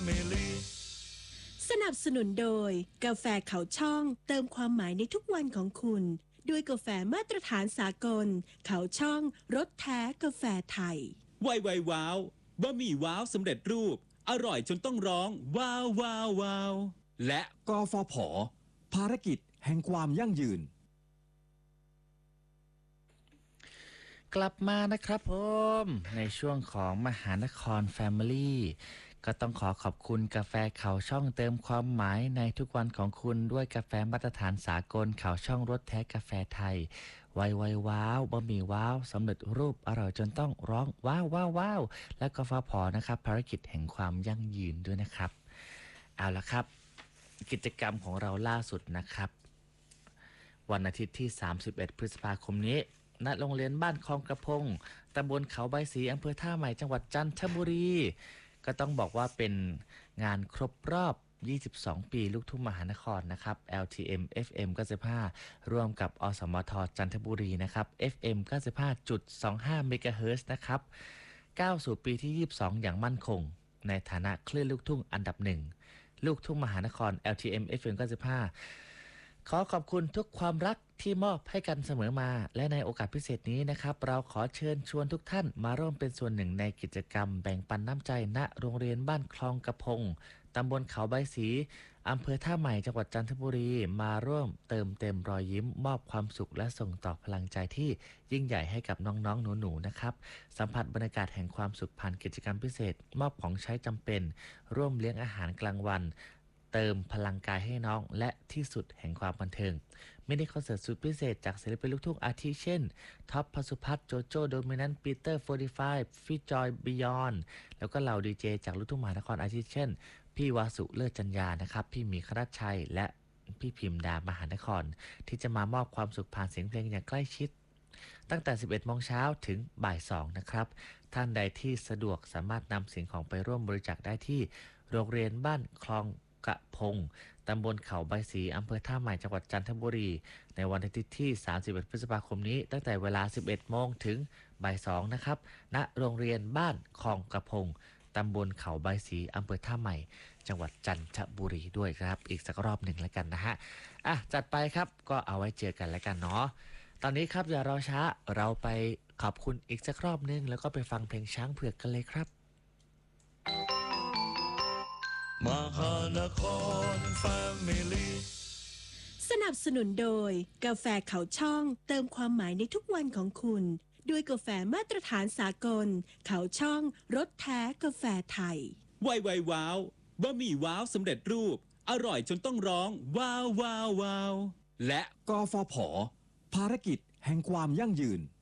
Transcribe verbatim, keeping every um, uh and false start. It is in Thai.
สนับสนุนโดยกาแฟเขาช่องเติมความหมายในทุกวันของคุณด้วยกาแฟมาตรฐานสากลเขาช่องรสแท้กาแฟไทยไวไวว้าวบะหมี่ว้าวสำเร็จรูปอร่อยจนต้องร้องว้าวว้าวว้าวและกฟผ.ภารกิจแห่งความยั่งยืนกลับมานะครับผมในช่วงของมหานคร Family ก็ต้องขอขอบคุณกาแฟเขาช่องเติมความหมายในทุกวันของคุณด้วยกาแฟมาตรฐานสากลเขาช่องรสแท้กาแฟไทยไวไวว้าวบะหมี่ว้าวสำเร็จรูปอร่อยจนต้องร้องว้าวว้าวว้าวและกฟผ.นะครับภารกิจแห่งความยั่งยืนด้วยนะครับเอาละครับกิจกรรมของเราล่าสุดนะครับวันอาทิตย์ที่สามสิบเอ็ดพฤษภาคมนี้ณโรงเรียนบ้านคลองกระพงตำบลเขาใบสีอำเภอท่าใหม่จังหวัดจันทบุรีก็ต้องบอกว่าเป็นงานครบรอบยี่สิบสองปีลูกทุ่งมหานครนะครับ แอล ที เอ็ม เอฟ เอ็ม เก้าสิบห้าร่วมกับอสมทจันทบุรีนะครับ เอฟ เอ็ม เก้าสิบห้าจุดสองห้า เมกะเฮิรตซ์นะครับก้าวสู่ปีที่ยี่สิบสองอย่างมั่นคงในฐานะคลื่นลูกทุ่งอันดับหนึ่งลูกทุ่งมหานคร แอล ที เอ็ม เอฟ เอ็ม เก้าสิบห้าขอขอบคุณทุกความรักที่มอบให้กันเสมอมาและในโอกาสพิเศษนี้นะครับเราขอเชิญชวนทุกท่านมาร่วมเป็นส่วนหนึ่งในกิจกรรมแบ่งปันน้ำใจณโรงเรียนบ้านคลองกระพงตำบลเขาใบสีอำเภอท่าใหม่จังหวัดจันทบุรีมาร่วมเติมเต็มรอยยิ้มมอบความสุขและส่งต่อพลังใจที่ยิ่งใหญ่ให้กับน้องๆหนูๆนะครับสัมผัสบรรยากาศแห่งความสุขผ่านกิจกรรมพิเศษมอบของใช้จำเป็นร่วมเลี้ยงอาหารกลางวันเติมพลังกายให้น้องและที่สุดแห่งความบันเทิงมินิคอนเสิร์ตสุดพิเศษจากศิลปินลูกทุ่งอาทิเช่นท็อปพสุพัฒน์โจโจ้โดมินันต์ปีเตอร์โฟร์ตี้ไฟว์ฟิจอยบิยอนแล้วก็เหล่าดีเจจากลูกทุ่งมหานครอาทิเช่นพี่วาสุเลิศจัญญานะครับพี่หมีคณัชชัยและพี่พิมดามหานครที่จะมามอบความสุขผ่านเสียงเพลงอย่างใกล้ชิดตั้งแต่ สิบเอ็ดโมงเช้าถึงบ่ายสองนะครับท่านใดที่สะดวกสามารถนำสิ่งของไปร่วมบริจาคได้ที่โรงเรียนบ้านคลองกระพงตำบลเขาใบสีอำเภอท่าใหม่จังหวัดจันทบุรีในวันอาทิตย์ที่สามสิบเอ็ดพฤษภาคมนี้ตั้งแต่เวลา สิบเอ็ดโมงถึงบ่ายสองนะครับณโรงเรียนบ้านคลองกระพงตำบลเขาใบสีอำเภอท่าใหม่จังหวัดจันทบุรีด้วยครับอีกสักรอบหนึ่งแล้วกันนะฮะอ่ะจัดไปครับก็เอาไว้เจอกันแล้วกันเนาะตอนนี้ครับอย่ารอช้าเราไปขอบคุณอีกสักรอบนึงแล้วก็ไปฟังเพลงช้างเผือกกันเลยครับมหานคร Family สนับสนุนโดยกาแฟเขาช่องเติมความหมายในทุกวันของคุณด้วยกาแฟมาตรฐานสากลเขาช่องรสแท้กาแฟไทยไวไวว้าวบะหมี่ว้าวสำเร็จรูปอร่อยจนต้องร้องว้าวว้าวว้าวและกฟผ.ภารกิจแห่งความยั่งยืน